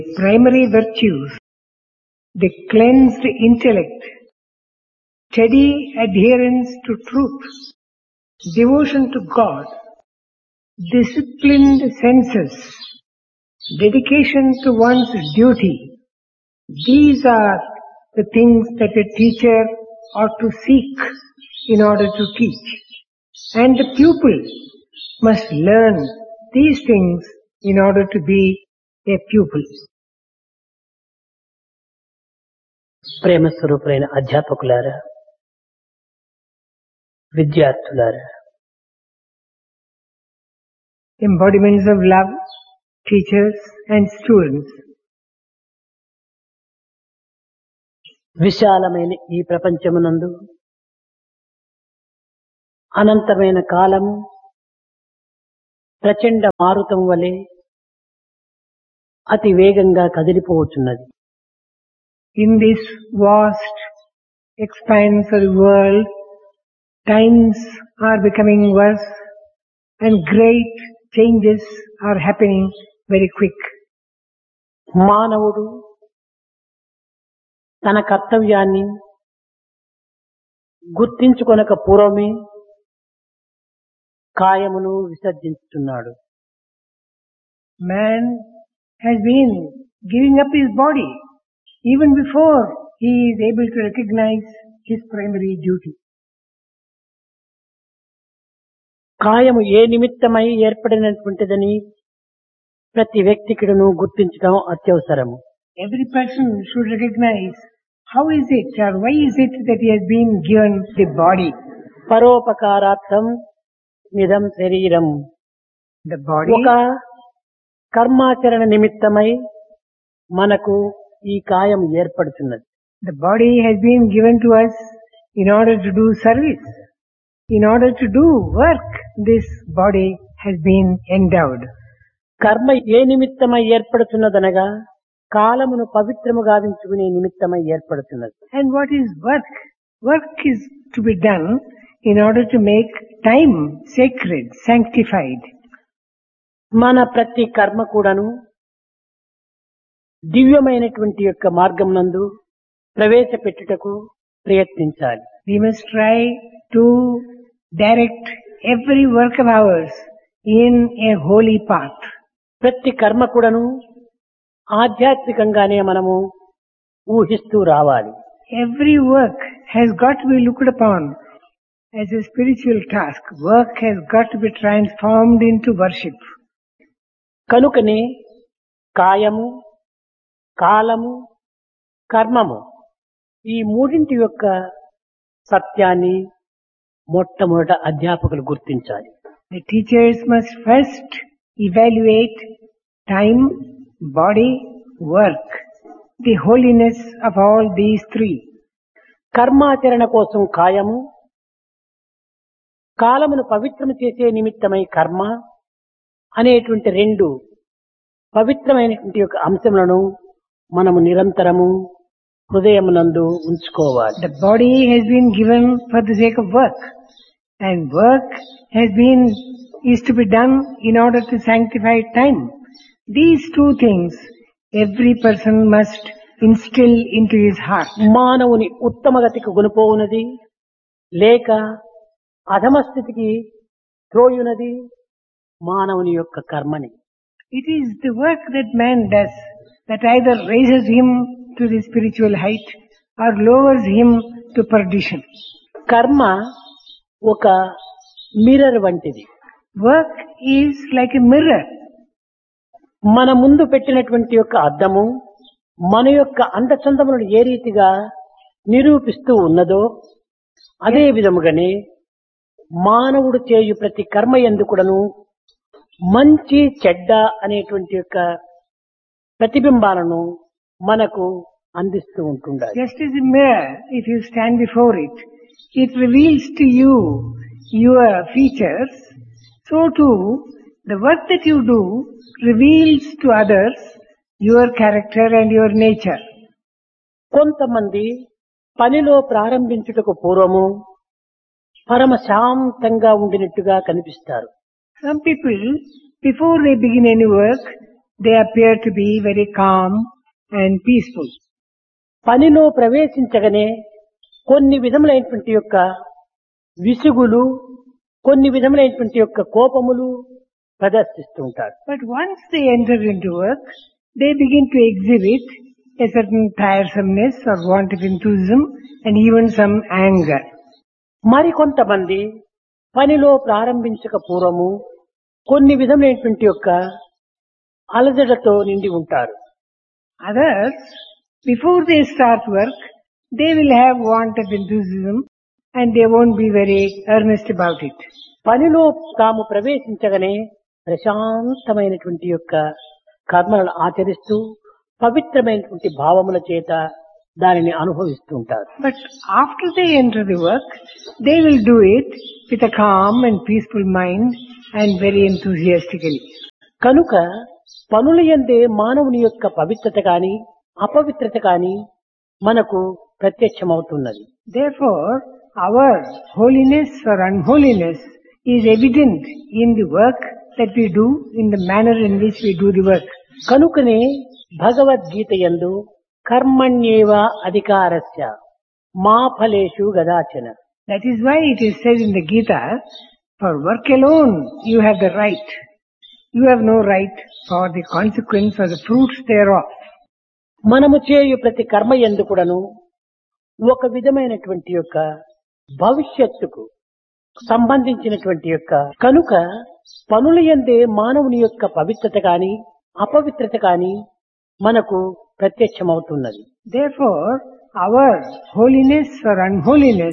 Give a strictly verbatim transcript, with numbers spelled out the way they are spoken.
primary virtues, the cleansed intellect, steady adherence to truth, devotion to God, disciplined senses, dedication to one's duty. These are the things that a teacher ought to seek in order to teach. And the pupil must learn these things in order to be a pupil. ప్రేమ స్వరూపులైన అధ్యాపకులారా, విద్యార్థులారా, embodiments of love, teachers and students. విశాలమైన ఈ ప్రపంచమునందు అనంతమైన కాలము ప్రచండ మారుతం వలె అతి వేగంగా కదిలిపోవచ్చున్నది. In this vast expanse of the world, times are becoming worse and great changes are happening very quick. మానవుడు తన కర్తవ్యాన్ని గుర్తించుకొనక పూర్వమే కాయమును విసర్జించుతున్నాడు. Man has been giving up his body even before he is able to recognize his primary duty. కాయము ఏ నిమిత్తమై ఏర్పడినటువంటిదని ప్రతి వ్యక్తికిను గుర్తించడం అత్యవసరము. Every person should recognize how is it or why is it that he has been given the body. పరోపకారార్థం నిదం శరీరం. The body, ఒక కర్మాచరణ నిమిత్తమై మనకు ఈ కాయం ఏర్పడుతున్నది. the body has been given to us in order to do service. In order to do work, this body has been endowed. కర్మ ఏ నిమిత్తమై ఏర్పడుతున్నదనగా కాలమును పవిత్రము గావించుకునే నిమిత్తమై ఏర్పడుతున్నది. And what is work? Work is to be done in order to make time sacred, sanctified. మన ప్రతి కర్మ కూడాను దివ్యమైనటువంటి యొక్క మార్గమునందు ప్రవేశపెట్టుటకు ప్రయత్నించాలి. We must try to direct every work of ours in a holy path. ప్రతి కర్మ కూడాను ఆధ్యాత్మికంగానే మనము ఊహిస్తూ రావాలి. Every work has got to be looked upon as a spiritual task. Work has got to be transformed into worship. కనుకనే కాయము, కాలము, కర్మము ఈ మూడింటి యొక్క సత్యాన్ని మొట్టమొదట అధ్యాపకులు గుర్తించాలి. The teachers must first evaluate time, body, work, the holiness of all these three. కర్మాచరణ కోసం కాయము, కాలమును పవిత్రము చేసే నిమిత్తమై కర్మ అనేటువంటి రెండు పవిత్రమైనటువంటి యొక్క అంశములను మనము నిరంతరము హృదయమునందు ఉంచుకోవాలి. The body has been given for the sake of work, and work has been is to be done in order to sanctify time. These two things every person must instill into his heart. మానవుని ఉత్తమగతికి గుణపోవునది లేక అధమస్థితికి త్రోయునది మానవుని యొక్క కర్మని. It is the work that man does that either raises him to the spiritual height or lowers him to perdition. కర్మ ఒక mirror వంటిది. Work is like a mirror. మన ముందు పెట్టినటువంటి యొక్క అద్దము మన యొక్క అందచందములను ఏ రీతిగా నిరూపిస్తూ ఉన్నదో అదే విధముగానే మానవుడు చేయు ప్రతి కర్మ యందు కూడాను మంచి చెడ్డ అనేటువంటి యొక్క ప్రతిబింబాలను మనకు అందిస్తూ ఉంటుండాలి. Just as a mirror, if you stand before it, it reveals to you your features. So too, the work that you do reveals to others your character and your nature. కొంతమంది పనిలో ప్రారంభించుటకు పూర్వము పరమ శాంతంగా ఉండినట్టుగా కనిపిస్తారు. Some people, before they begin any work, they appear to be very calm and peaceful. పనిలో ప్రవేశించగానే కొన్ని విధములైనటువంటి యొక్క విసుగులు, కొన్ని విధములైనటువంటి యొక్క కోపములు ప్రదర్శిస్తూ ఉంటారు. But once they enter into work, they begin to exhibit a certain tiresomeness or want of enthusiasm and even some anger. మరికొంతమంది పనిలో ప్రారంభించక పూర్వము కొన్ని విధమైనటువంటి యొక్క అలజడతో నిండి ఉంటారు. Others, before they start work, they will have want of enthusiasm and they won't be very earnest about it. పనిలో తాము ప్రవేశించగానే ప్రశాంతమైనటువంటి యొక్క కర్మలను ఆచరిస్తూ పవిత్రమైనటువంటి భావముల చేత దానిని అనుభవిస్తూ ఉంటారు. But after they enter the work, they will do it with a calm and peaceful mind and very enthusiastically. కనుక పనుల యందే మానవుని యొక్క పవిత్రత కాని అపవిత్రత కాని మనకు ప్రత్యక్షమవుతున్నది. Therefore, our holiness or unholiness is evident in the work that we do, in the manner in which we do the work. కనుకనే భగవద్గీత యందు కర్మణ్యేవ అధికారస్య మా ఫలేషు గదాచన. That is why it is said in the Gita, for work alone you have the right. You have no right for the consequence or the fruits thereof. మనము చేయు ప్రతి కర్మ యందు కూడాను ఒక విధమైనటువంటి యొక్క భవిష్యత్తుకు సంబంధించినటువంటి యొక్క కనుక పనుల యందే మానవుని యొక్క పవిత్రత కాని అపవిత్రత కాని మనకు ప్రత్యక్షమవుతున్నది. Therefore, our holiness or unholiness